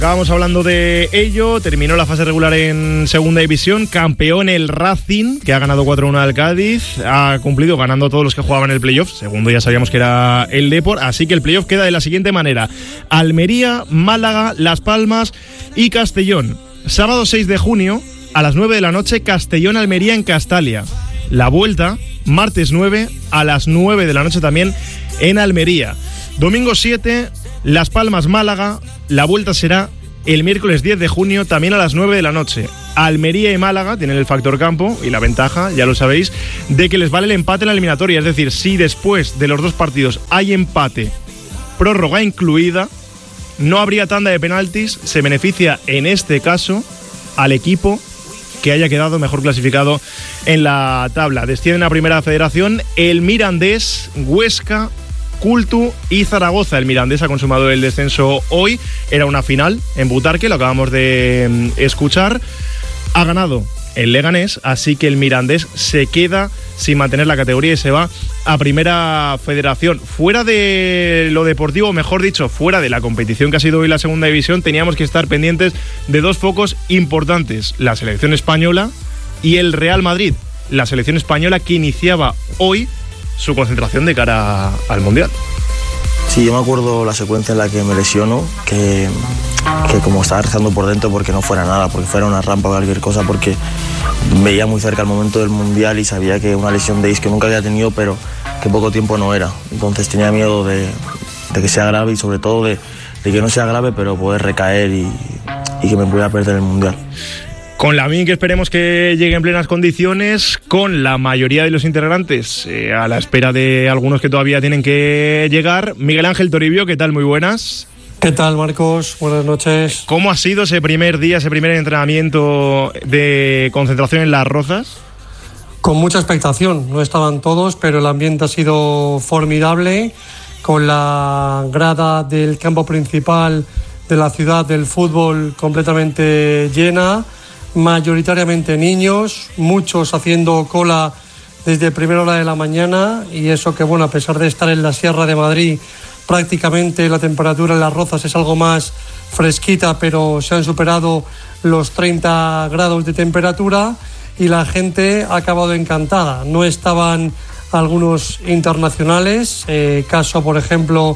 Acabamos hablando de ello, terminó la fase regular en segunda división, campeón el Racing, que ha ganado 4-1 al Cádiz, ha cumplido ganando todos los que jugaban el playoff, segundo ya sabíamos que era el Depor, así que el playoff queda de la siguiente manera: Almería, Málaga, Las Palmas y Castellón. Sábado 6 de junio, a las 9 de la noche, Castellón-Almería en Castalia. La vuelta, martes 9, a las 9 de la noche también en Almería. Domingo 7, Las Palmas-Málaga. La vuelta será el miércoles 10 de junio, también a las 9 de la noche. Almería y Málaga tienen el factor campo y la ventaja, ya lo sabéis, de que les vale el empate en la eliminatoria. Es decir, si después de los dos partidos hay empate, prórroga incluida, no habría tanda de penaltis. Se beneficia en este caso al equipo que haya quedado mejor clasificado en la tabla. Descienden a Primera Federación el Mirandés, Huesca, Cultu y Zaragoza. El Mirandés ha consumado el descenso hoy. Era una final en Butarque, lo acabamos de escuchar. Ha ganado el Leganés, así que el Mirandés se queda sin mantener la categoría y se va a Primera Federación. Fuera de lo deportivo, mejor dicho, fuera de la competición que ha sido hoy la segunda división, teníamos que estar pendientes de dos focos importantes: la selección española y el Real Madrid. La selección española que iniciaba hoy su concentración de cara al Mundial. Sí, yo me acuerdo la secuencia en la que me lesiono, que como estaba rezando por dentro porque no fuera nada, porque fuera una rampa o cualquier cosa, porque veía muy cerca el momento del Mundial y sabía que una lesión de isquio nunca había tenido, pero que poco tiempo no era. Entonces tenía miedo de que sea grave y sobre todo de que no sea grave, pero poder recaer y que me pudiera perder el Mundial. Con Lamine, que esperemos que llegue en plenas condiciones, con la mayoría de los integrantes a la espera de algunos que todavía tienen que llegar. Miguel Ángel Toribio, ¿qué tal? Muy buenas. ¿Qué tal, Marcos? Buenas noches. ¿Cómo ha sido ese primer día, ese primer entrenamiento de concentración en Las Rozas? Con mucha expectación, no estaban todos, pero el ambiente ha sido formidable, con la grada del campo principal de la ciudad del fútbol completamente llena, mayoritariamente niños, muchos haciendo cola desde primera hora de la mañana, y eso que, bueno, a pesar de estar en la Sierra de Madrid, prácticamente la temperatura en Las Rozas es algo más fresquita, pero se han superado los 30 grados de temperatura y la gente ha acabado encantada. No estaban algunos internacionales, caso por ejemplo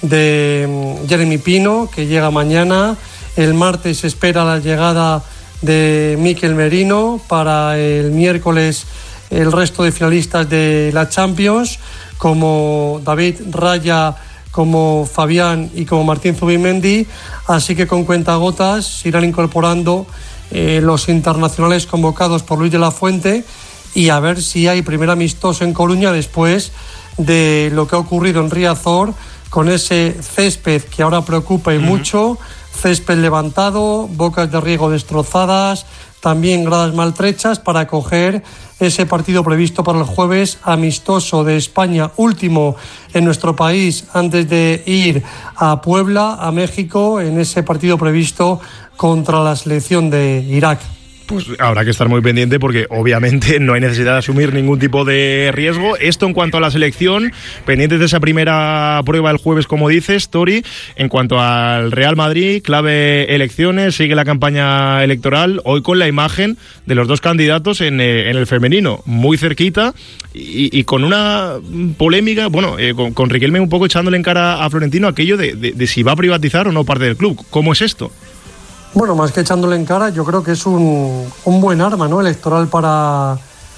de Jeremy Pino, que llega mañana. El martes se espera la llegada de Mikel Merino, para el miércoles el resto de finalistas de la Champions, como David Raya, como Fabián y como Martín Zubimendi, así que con cuentagotas se irán incorporando los internacionales convocados por Luis de la Fuente, y a ver si hay primer amistoso en Coruña después de lo que ha ocurrido en Riazor, con ese césped que ahora preocupa y mucho, césped levantado, bocas de riego destrozadas, también gradas maltrechas, para acoger ese partido previsto para el jueves, amistoso de España, último en nuestro país antes de ir a Puebla, a México, en ese partido previsto contra la selección de Irak. Pues habrá que estar muy pendiente, porque obviamente no hay necesidad de asumir ningún tipo de riesgo. Esto en cuanto a la selección, pendientes de esa primera prueba el jueves, como dices, Tori. En cuanto al Real Madrid, clave elecciones, sigue la campaña electoral, hoy con la imagen de los dos candidatos en el femenino, muy cerquita, y con una polémica, bueno, con Riquelme un poco echándole en cara a Florentino aquello de si va a privatizar o no parte del club. ¿Cómo es esto? Bueno, más que echándole en cara, yo creo que es un buen arma, ¿no?, electoral para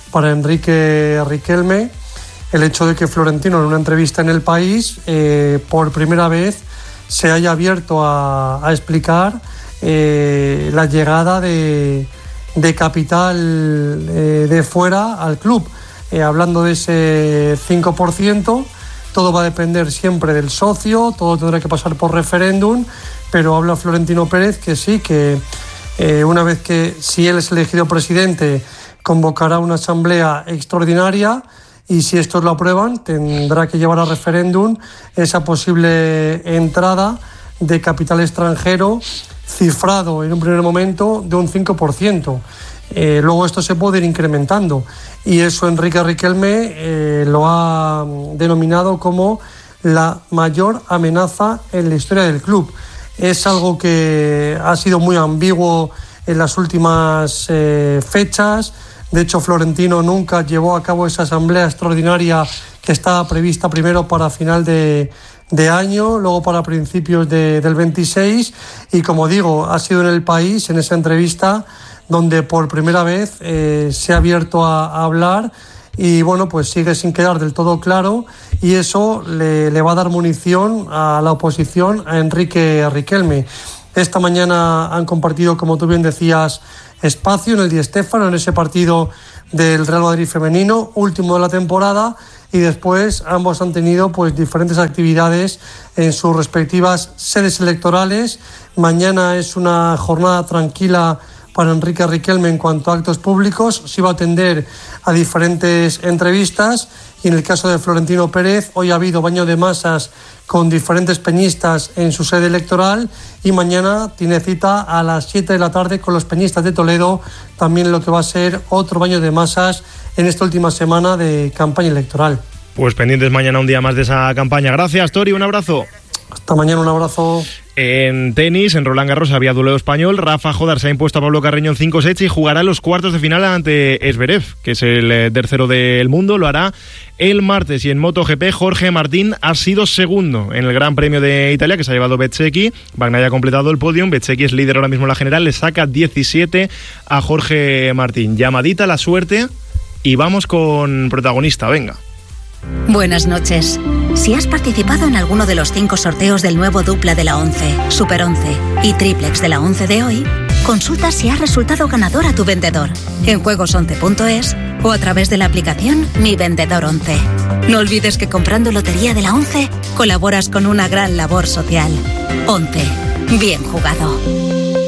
Enrique Riquelme, el hecho de que Florentino, en una entrevista en El País, por primera vez se haya abierto a explicar la llegada de capital de fuera al club, hablando de ese 5%. Todo va a depender siempre del socio, todo tendrá que pasar por referéndum, pero habla Florentino Pérez que sí, que una vez que, si él es elegido presidente, convocará una asamblea extraordinaria, y si estos lo aprueban, tendrá que llevar a referéndum esa posible entrada de capital extranjero, cifrado en un primer momento de un 5%. Luego esto se puede ir incrementando, y eso Enrique Riquelme lo ha denominado como la mayor amenaza en la historia del club. es algo que ha sido muy ambiguo en las últimas fechas. De hecho, Florentino nunca llevó a cabo esa asamblea extraordinaria que estaba prevista primero para final de año, luego para principios del 26, y como digo, ha sido en El País, en esa entrevista, donde por primera vez se ha abierto a hablar, y bueno, pues sigue sin quedar del todo claro, y eso le va a dar munición a la oposición, a Enrique Riquelme. Esta mañana han compartido, como tú bien decías, espacio en el Di Stéfano, en ese partido del Real Madrid femenino, último de la temporada, y después ambos han tenido pues diferentes actividades en sus respectivas sedes electorales. Mañana es una jornada tranquila para Enrique Riquelme en cuanto a actos públicos, se va a atender a diferentes entrevistas, y en el caso de Florentino Pérez, hoy ha habido baño de masas con diferentes peñistas en su sede electoral, y mañana tiene cita a las 7 de la tarde con los peñistas de Toledo, también lo que va a ser otro baño de masas en esta última semana de campaña electoral. Pues pendientes mañana un día más de esa campaña. Gracias, Tori, un abrazo. Hasta mañana, un abrazo. En tenis, en Roland Garros había duelo español. Rafa Jodar se ha impuesto a Pablo Carreño en 5 sets y jugará los cuartos de final ante Zverev, que es el tercero del mundo. Lo hará el martes. Y en MotoGP, Jorge Martín ha sido segundo en el Gran Premio de Italia, que se ha llevado Bezzecchi. Bagnaia ha completado el podium. Bezzecchi es líder ahora mismo en la general. Le saca 17 a Jorge Martín. Llamadita la suerte y vamos con protagonista. Venga. Buenas noches. Si has participado en alguno de los 5 sorteos del nuevo dupla de la 11, Super 11 y triplex de la 11 de hoy, consulta si has resultado ganador a tu vendedor en juegos11.es o a través de la aplicación Mi Vendedor 11. No olvides que comprando Lotería de la 11 colaboras con una gran labor social. 11. Bien jugado.